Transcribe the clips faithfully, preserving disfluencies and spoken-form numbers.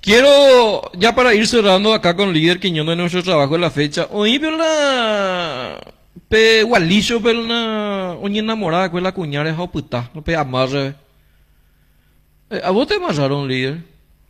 Quiero, ya para ir cerrando acá con líder Quiñones de nuestro trabajo en la fecha, oí pero la pe gualillo pero la oña enamorada con la cuñara es puta, no pe amarre. Eh, a vos te amarraron líder.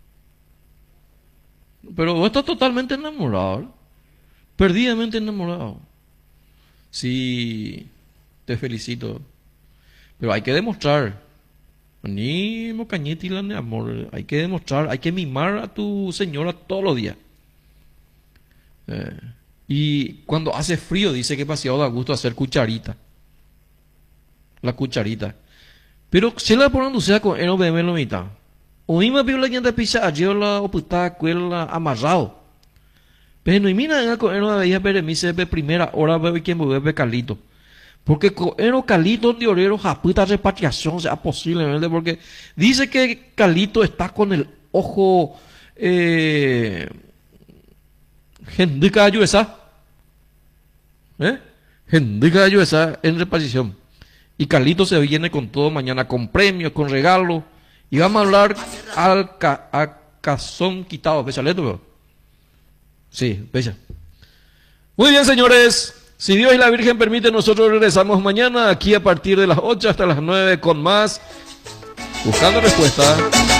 Pero vos estás totalmente enamorado, ¿eh? Perdidamente enamorado. Sí, te felicito. Pero hay que demostrar. Ni mocañete ni amor. Hay que demostrar, hay que mimar a tu señora todos los días. Eh, y cuando hace frío, dice que demasiado da gusto hacer cucharita. La cucharita. Pero se la ponen sea con el bebé lo mitad. O misma piola que anda pisa ayer la oputa cuela amarrado. Pero no mira con el bebé permiso de primera hora bebé quien bebé calito. Porque Coeno Calito de Orero japuta repatriación sea posiblemente porque dice que Calito está con el ojo eh Gendica esa ¿eh? Gendica esa en repatriación. Y Calito se viene con todo mañana con premios, con regalos y vamos a hablar al ca, a cazón quitado, ¿ves leto? Sí, ves. Muy bien, señores. Si Dios y la Virgen permiten, nosotros regresamos mañana aquí a partir de las ocho hasta las nueve con más Buscando Respuesta.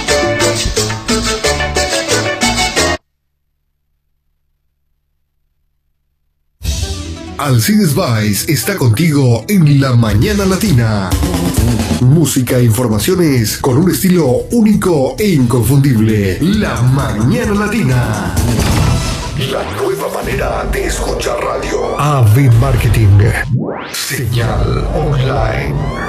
Alcides Baez está contigo en La Mañana Latina. Música e informaciones con un estilo único e inconfundible. La Mañana Latina. La nueva manera de escuchar radio. A V Marketing. Señal online.